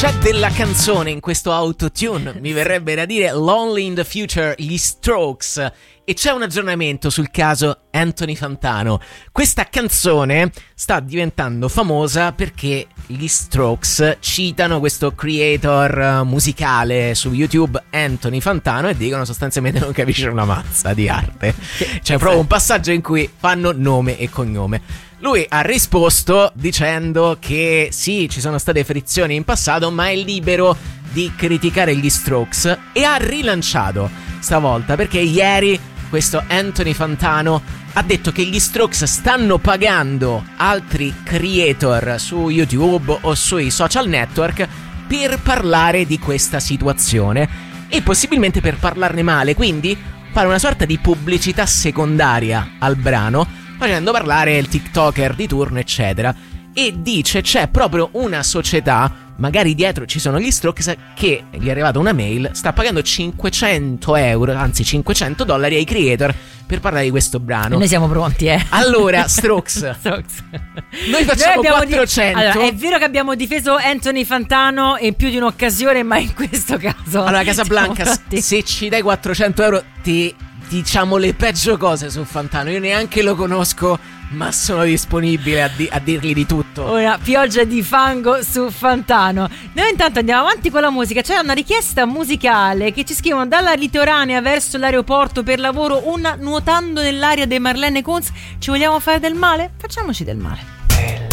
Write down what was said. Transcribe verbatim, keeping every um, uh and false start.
C'è della canzone in questo autotune, mi verrebbe da dire Lonely in the Future, gli Strokes, e c'è un aggiornamento sul caso Anthony Fantano. Questa canzone sta diventando famosa perché gli Strokes citano questo creator musicale su YouTube, Anthony Fantano, e dicono sostanzialmente non capisce una mazza di arte. C'è proprio un passaggio in cui fanno nome e cognome. Lui ha risposto dicendo che sì, ci sono state frizioni in passato, ma è libero di criticare gli Strokes, e ha rilanciato stavolta perché ieri questo Anthony Fantano ha detto che gli Strokes stanno pagando altri creator su YouTube o sui social network per parlare di questa situazione e possibilmente per parlarne male, quindi fare una sorta di pubblicità secondaria al brano, facendo parlare il TikToker di turno, eccetera. E dice c'è proprio una società, magari dietro ci sono gli Strokes, che gli è arrivata una mail, sta pagando cinquecento euro, anzi cinquecento dollari ai creator per parlare di questo brano. Noi siamo pronti, eh. Allora, Strokes, Strokes. Noi facciamo Noi quattrocento. Di... Allora, è vero che abbiamo difeso Anthony Fantano in più di un'occasione, ma in questo caso allora, Casablanca, se ci dai quattrocento euro ti diciamo le peggio cose su Fantano. Io neanche lo conosco, ma sono disponibile a, di- a dirgli di tutto. Una pioggia di fango su Fantano. Noi intanto andiamo avanti con la musica. C'era una richiesta musicale che ci scrivono: dalla litoranea verso l'aeroporto per lavoro, una nuotando nell'aria dei Marlene Kunz. Ci vogliamo fare del male? Facciamoci del male.